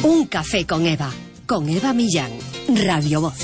Un café con Eva Millán, Radio Voz.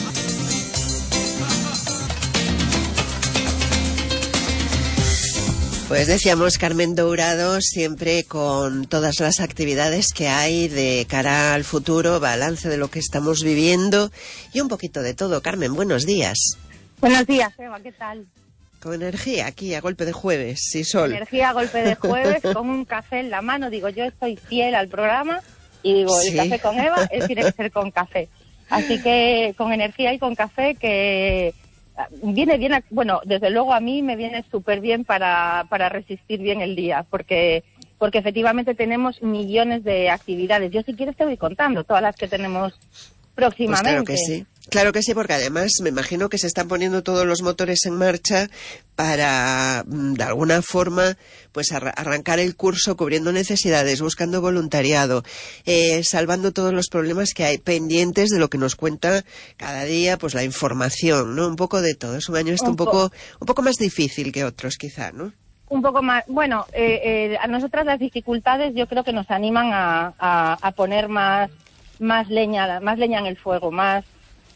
Pues decíamos, Carmen Dourado, siempre con todas las actividades que hay de cara al futuro, balance de lo que estamos viviendo y un poquito de todo. Carmen, buenos días. Buenos días, Eva, ¿qué tal? Con energía, aquí a golpe de jueves y sol. Energía a golpe de jueves, con un café en la mano. Digo, yo estoy fiel al programa y digo, sí. El café con Eva, él tiene que ser con café. Así que con energía y con café, que viene bien, bueno, desde luego a mí me viene súper bien para resistir bien el día, porque efectivamente tenemos millones de actividades. Yo, si quieres, te voy contando todas las que tenemos próximamente. Pues claro que sí. Claro que sí, porque además me imagino que se están poniendo todos los motores en marcha para, de alguna forma, pues arrancar el curso cubriendo necesidades, buscando voluntariado, salvando todos los problemas que hay pendientes de lo que nos cuenta cada día, pues la información, ¿no? Un poco de todo. Es un año un poco más difícil que otros, quizá, ¿no? Un poco más. Bueno, a nosotras las dificultades yo creo que nos animan a poner más leña en el fuego, más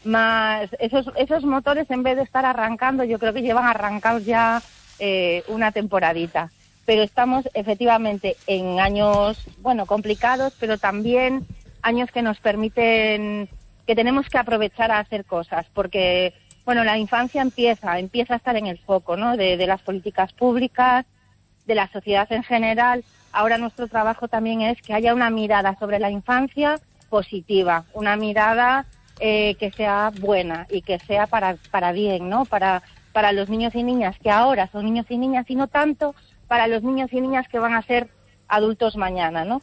esos motores, en vez de estar arrancando, yo creo que llevan arrancados ya una temporadita. Pero estamos efectivamente en años, bueno, complicados, pero también años que nos permiten, que tenemos que aprovechar a hacer cosas, porque, bueno, la infancia empieza a estar en el foco, ¿no? De las políticas públicas, de la sociedad en general. Ahora nuestro trabajo también es que haya una mirada sobre la infancia positiva, una mirada que sea buena y que sea para bien, ¿no? Para los niños y niñas que ahora son niños y niñas, y no tanto para los niños y niñas que van a ser adultos mañana, ¿no?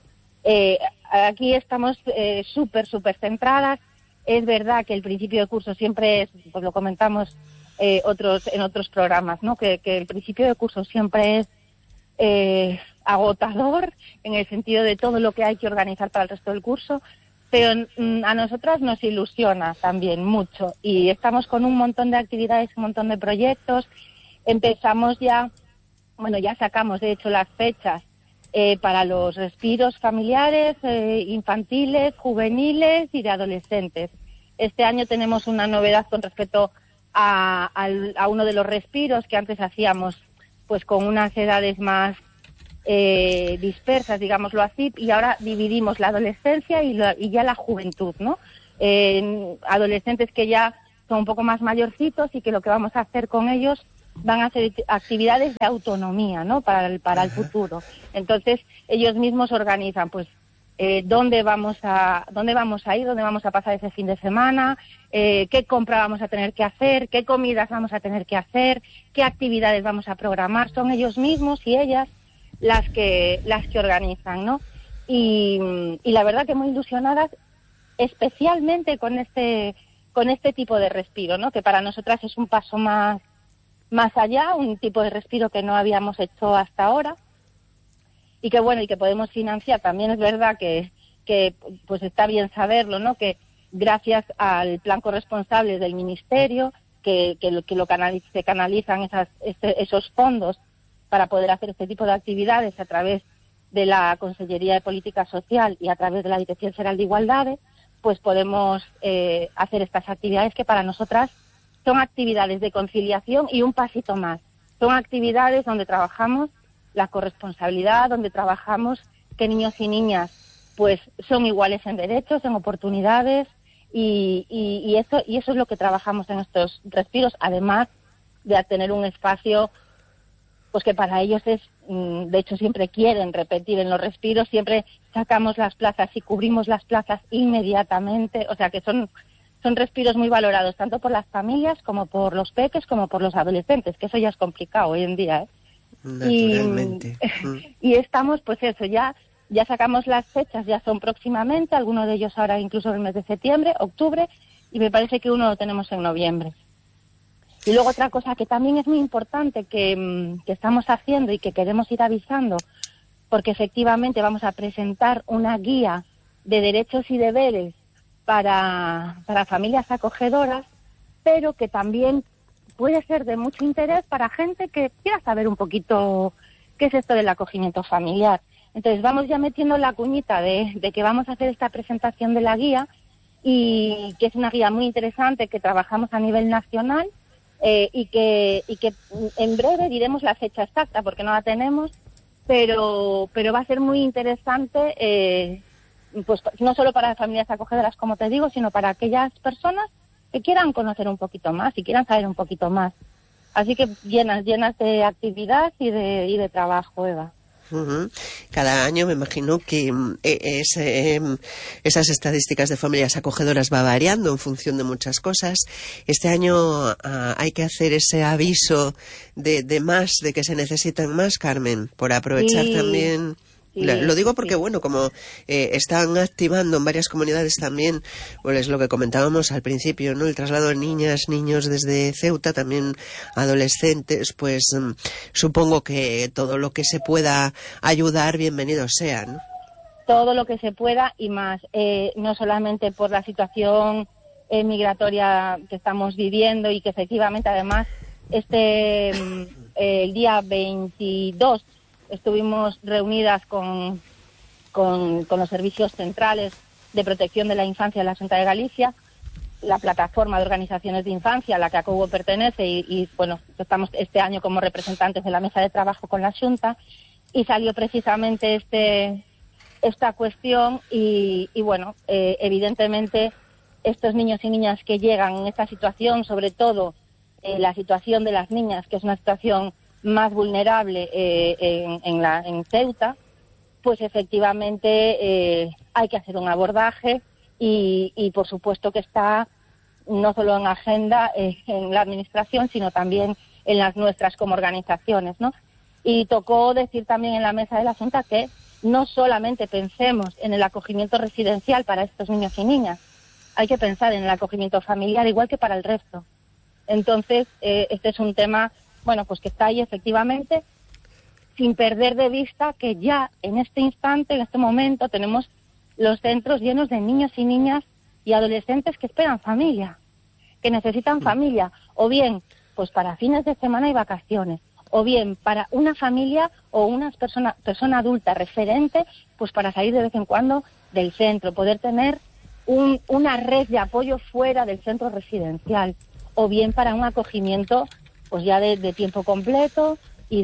Aquí estamos súper centradas. Es verdad que el principio de curso siempre es, pues lo comentamos en otros programas, ¿no? Que el principio de curso siempre es agotador en el sentido de todo lo que hay que organizar para el resto del curso. Pero a nosotras nos ilusiona también mucho y estamos con un montón de actividades, un montón de proyectos. Empezamos ya sacamos de hecho las fechas para los respiros familiares, infantiles, juveniles y de adolescentes. Este año tenemos una novedad con respecto a uno de los respiros que antes hacíamos pues con unas edades más dispersas, digámoslo así, y ahora dividimos la adolescencia y ya la juventud, ¿no? Adolescentes que ya son un poco más mayorcitos y que lo que vamos a hacer con ellos van a ser actividades de autonomía, ¿no? Para el futuro. Entonces ellos mismos organizan, pues, dónde vamos a ir, dónde vamos a pasar ese fin de semana, qué compra vamos a tener que hacer, qué comidas vamos a tener que hacer, qué actividades vamos a programar. Son ellos mismos y ellas las que organizan, ¿no? Y la verdad que muy ilusionadas, especialmente con este tipo de respiro, ¿no? Que para nosotras es un paso más allá, un tipo de respiro que no habíamos hecho hasta ahora y que bueno, y que podemos financiar. También es verdad que pues está bien saberlo, ¿no? Que gracias al plan corresponsable del Ministerio, que se canalizan esos fondos para poder hacer este tipo de actividades a través de la Consellería de Política Social y a través de la Dirección General de Igualdades, pues podemos hacer estas actividades que para nosotras son actividades de conciliación y un pasito más. Son actividades donde trabajamos la corresponsabilidad, donde trabajamos que niños y niñas pues son iguales en derechos, en oportunidades, y eso es lo que trabajamos en estos respiros, además de tener un espacio pues que para ellos es, de hecho siempre quieren repetir en los respiros, siempre sacamos las plazas y cubrimos las plazas inmediatamente, o sea que son respiros muy valorados, tanto por las familias como por los peques, como por los adolescentes, que eso ya es complicado hoy en día, ¿eh? Naturalmente. Y estamos, pues eso, ya sacamos las fechas, ya son próximamente, algunos de ellos ahora incluso en el mes de septiembre, octubre, y me parece que uno lo tenemos en noviembre. Y luego otra cosa que también es muy importante que estamos haciendo y que queremos ir avisando, porque efectivamente vamos a presentar una guía de derechos y deberes para familias acogedoras, pero que también puede ser de mucho interés para gente que quiera saber un poquito qué es esto del acogimiento familiar. Entonces vamos ya metiendo la cuñita de que vamos a hacer esta presentación de la guía, y que es una guía muy interesante que trabajamos a nivel nacional, y que en breve diremos la fecha exacta porque no la tenemos, pero va a ser muy interesante, pues no solo para las familias acogedoras, como te digo, sino para aquellas personas que quieran conocer un poquito más y quieran saber un poquito más. Así que llenas de actividad y de trabajo, Eva. Uh-huh. Cada año me imagino que esas estadísticas de familias acogedoras va variando en función de muchas cosas. Este año hay que hacer ese aviso de que se necesitan más, Carmen, por aprovechar también. Sí, lo digo porque, sí. bueno, como están activando en varias comunidades también, pues es lo que comentábamos al principio, ¿no? El traslado de niñas, niños desde Ceuta, también adolescentes, pues supongo que todo lo que se pueda ayudar, bienvenido sea, ¿no? Todo lo que se pueda y más, no solamente por la situación migratoria que estamos viviendo, y que efectivamente además el día 22 estuvimos reunidas con los servicios centrales de protección de la infancia de la Xunta de Galicia, la plataforma de organizaciones de infancia a la que ACOGO pertenece, y bueno, estamos este año como representantes de la mesa de trabajo con la Xunta, y salió precisamente esta cuestión, y bueno, evidentemente estos niños y niñas que llegan en esta situación, sobre todo la situación de las niñas, que es una situación más vulnerable en Ceuta, pues efectivamente hay que hacer un abordaje, y por supuesto que está no solo en agenda en la administración, sino también en las nuestras como organizaciones, ¿no? Y tocó decir también en la mesa de la Junta que no solamente pensemos en el acogimiento residencial para estos niños y niñas, hay que pensar en el acogimiento familiar igual que para el resto. Entonces, este es un tema, bueno, pues que está ahí efectivamente, sin perder de vista que ya en este instante, en este momento, tenemos los centros llenos de niños y niñas y adolescentes que esperan familia, que necesitan familia, o bien pues para fines de semana y vacaciones, o bien para una familia o una persona adulta referente, pues para salir de vez en cuando del centro, poder tener una red de apoyo fuera del centro residencial, o bien para un acogimiento pues ya de tiempo completo y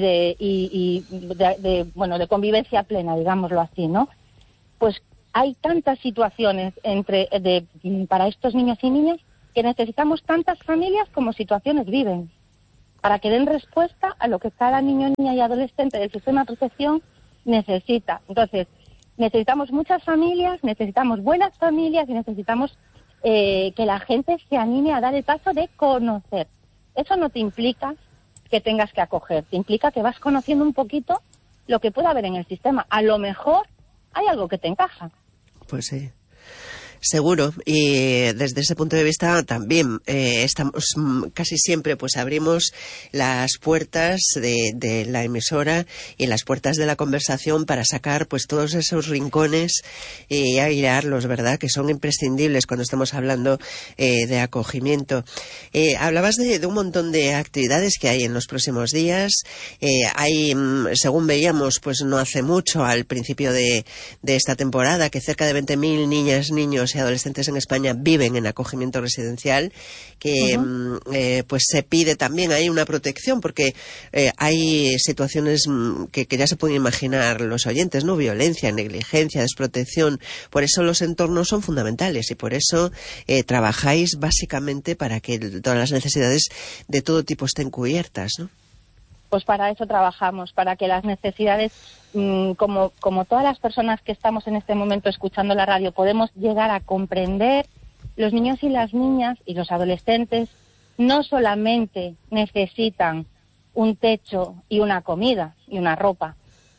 de convivencia plena, digámoslo así, ¿no? Pues hay tantas situaciones para estos niños y niñas que necesitamos tantas familias como situaciones viven, para que den respuesta a lo que cada niño, niña y adolescente del sistema de protección necesita. Entonces, necesitamos muchas familias, necesitamos buenas familias, y necesitamos que la gente se anime a dar el paso de conocer. Eso no te implica que tengas que acoger, te implica que vas conociendo un poquito lo que puede haber en el sistema. A lo mejor hay algo que te encaja. Pues sí. Seguro, y desde ese punto de vista también estamos casi siempre pues abrimos las puertas de la emisora y las puertas de la conversación para sacar pues todos esos rincones y airarlos, ¿verdad?, que son imprescindibles cuando estamos hablando de acogimiento. Hablabas de un montón de actividades que hay en los próximos días. Hay, según veíamos, pues no hace mucho, al principio de esta temporada, que cerca de 20.000 niñas, niños y adolescentes en España viven en acogimiento residencial, que pues se pide también ahí una protección, porque hay situaciones que ya se pueden imaginar los oyentes, ¿no? Violencia, negligencia, desprotección. Por eso los entornos son fundamentales, y por eso trabajáis básicamente para que todas las necesidades de todo tipo estén cubiertas, ¿no? Pues para eso trabajamos, para que las necesidades, como todas las personas que estamos en este momento escuchando la radio, podemos llegar a comprender. Los niños y las niñas y los adolescentes no solamente necesitan un techo y una comida y una ropa.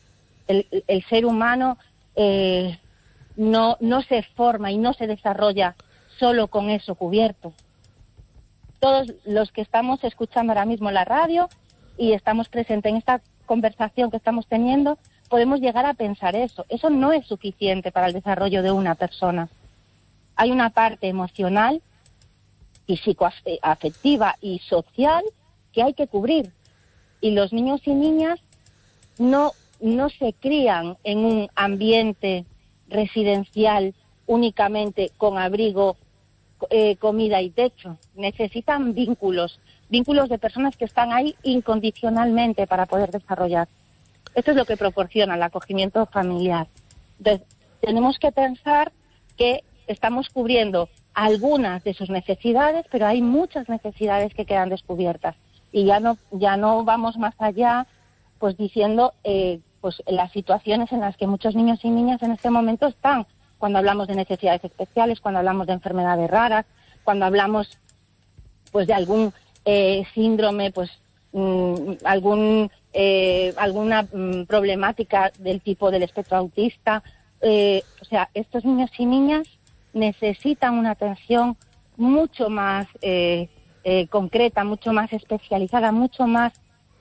El ser humano no se forma y no se desarrolla solo con eso cubierto. Todos los que estamos escuchando ahora mismo la radio y estamos presentes en esta conversación que estamos teniendo, podemos llegar a pensar eso. Eso no es suficiente para el desarrollo de una persona. Hay una parte emocional y psicoafectiva y social que hay que cubrir. Y los niños y niñas no no se crían en un ambiente residencial únicamente con abrigo, comida y techo. Necesitan vínculos de personas que están ahí incondicionalmente para poder desarrollar. Esto es lo que proporciona el acogimiento familiar. Entonces, tenemos que pensar que estamos cubriendo algunas de sus necesidades, pero hay muchas necesidades que quedan descubiertas. Y ya no vamos más allá, pues diciendo pues las situaciones en las que muchos niños y niñas en este momento están, cuando hablamos de necesidades especiales, cuando hablamos de enfermedades raras, cuando hablamos pues de algún síndrome, pues alguna problemática del tipo del espectro autista. O sea, estos niños y niñas necesitan una atención mucho más concreta, mucho más especializada, mucho más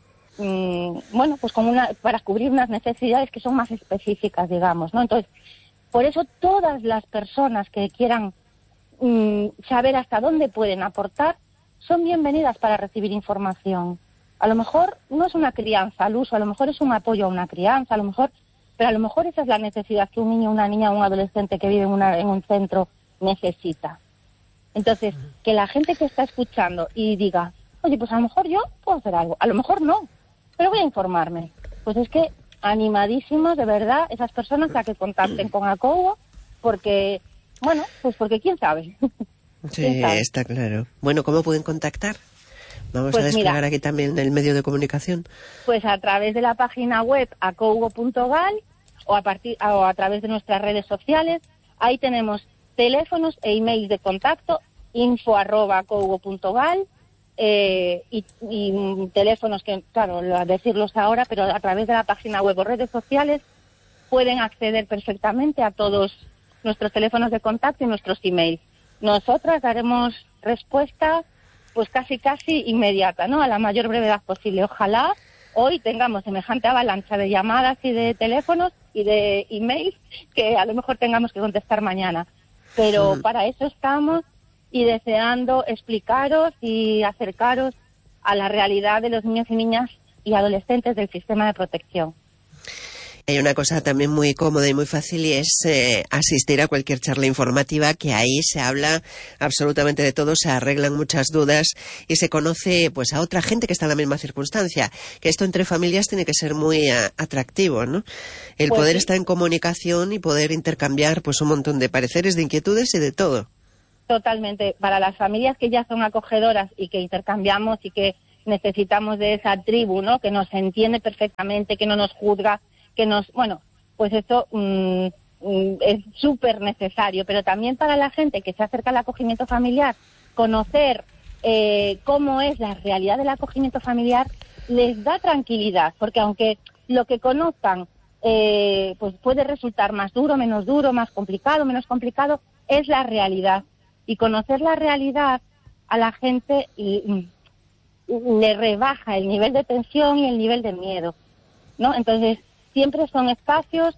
bueno, pues para cubrir unas necesidades que son más específicas, digamos, ¿no? Entonces, por eso todas las personas que quieran saber hasta dónde pueden aportar son bienvenidas para recibir información. A lo mejor no es una crianza al uso, a lo mejor es un apoyo a una crianza, pero a lo mejor esa es la necesidad que un niño, una niña o un adolescente que vive en un centro necesita. Entonces, que la gente que está escuchando y diga, oye, pues a lo mejor yo puedo hacer algo, a lo mejor no, pero voy a informarme. Pues es que animadísimos, de verdad, esas personas a que contacten con ACOUGO, porque, bueno, pues porque quién sabe. Sí, está claro. Bueno, ¿cómo pueden contactar? Vamos pues a desplegar aquí también el medio de comunicación. Pues a través de la página web acougo.gal o a través de nuestras redes sociales. Ahí tenemos teléfonos e emails de contacto, info@acougo.gal, y teléfonos que, claro, a decirlos ahora, pero a través de la página web o redes sociales pueden acceder perfectamente a todos nuestros teléfonos de contacto y nuestros emails. Nosotras daremos respuesta pues casi inmediata, ¿no? A la mayor brevedad posible. Ojalá hoy tengamos semejante avalancha de llamadas y de teléfonos y de emails que a lo mejor tengamos que contestar mañana. Pero para eso estamos, y deseando explicaros y acercaros a la realidad de los niños y niñas y adolescentes del sistema de protección. Hay una cosa también muy cómoda y muy fácil, y es asistir a cualquier charla informativa, que ahí se habla absolutamente de todo, se arreglan muchas dudas y se conoce pues a otra gente que está en la misma circunstancia. Que esto entre familias tiene que ser muy atractivo, ¿no? El pues poder sí. estar en comunicación y poder intercambiar pues un montón de pareceres, de inquietudes y de todo. Totalmente. Para las familias que ya son acogedoras y que intercambiamos y que necesitamos de esa tribu, ¿no? Que nos entiende perfectamente, que no nos juzga, bueno, pues eso es súper necesario. Pero también para la gente que se acerca al acogimiento familiar, conocer cómo es la realidad del acogimiento familiar les da tranquilidad, porque aunque lo que conozcan pues puede resultar más duro, más complicado, menos complicado, es la realidad. Y conocer la realidad a la gente le rebaja el nivel de tensión y el nivel de miedo, ¿no? Entonces, siempre son espacios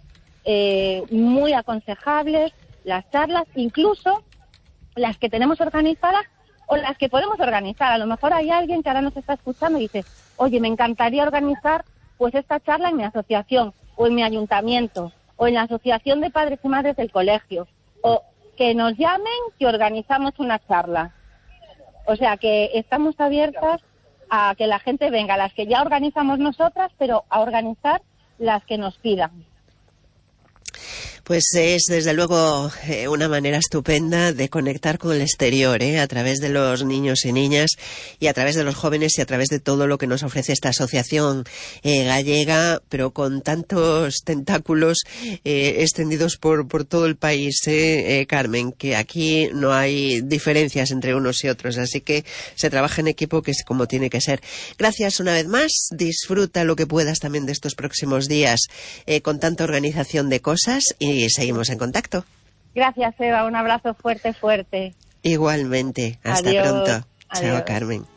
muy aconsejables, las charlas, incluso las que tenemos organizadas o las que podemos organizar. A lo mejor hay alguien que ahora nos está escuchando y dice, oye, me encantaría organizar pues esta charla en mi asociación, o en mi ayuntamiento, o en la asociación de padres y madres del colegio, o que nos llamen, que organizamos una charla. O sea, que estamos abiertas a que la gente venga, las que ya organizamos nosotras, pero a organizar las que nos pidan. Pues es desde luego una manera estupenda de conectar con el exterior, a través de los niños y niñas, y a través de los jóvenes, y a través de todo lo que nos ofrece esta asociación gallega, pero con tantos tentáculos extendidos por todo el país, Carmen, que aquí no hay diferencias entre unos y otros, así que se trabaja en equipo, que es como tiene que ser. Gracias una vez más, disfruta lo que puedas también de estos próximos días con tanta organización de cosas, y seguimos en contacto. Gracias, Eva. Un abrazo fuerte. Igualmente. Hasta Adiós. pronto. Adiós. Chao, Carmen.